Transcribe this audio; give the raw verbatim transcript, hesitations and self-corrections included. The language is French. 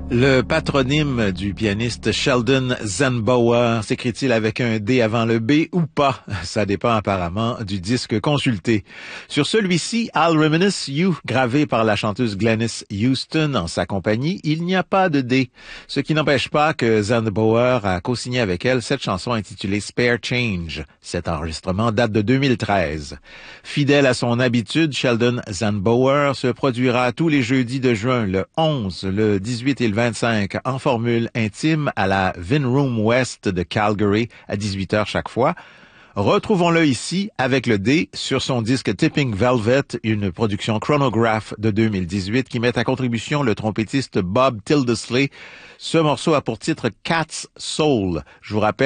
Le patronyme du pianiste Sheldon Zanbauer s'écrit-il avec un D avant le B ou pas? Ça dépend apparemment du disque consulté. Sur celui-ci, I'll Reminisce You, gravé par la chanteuse Glennis Houston en sa compagnie, il n'y a pas de D. Ce qui n'empêche pas que Zanbauer a co-signé avec elle cette chanson intitulée Spare Change. Cet enregistrement date de deux mille treize. Fidèle à son habitude, Sheldon Zanbauer se produira tous les jeudis de juin, le onze, le dix-huit et le vingt-cinq, en formule intime à la Vinroom West de Calgary à dix-huit heures chaque fois. Retrouvons-le ici avec le D sur son disque Tipping Velvet, une production Chronograph de deux mille dix-huit qui met à contribution le trompettiste Bob Tildesley. Ce morceau a pour titre Cat's Soul. Je vous rappelle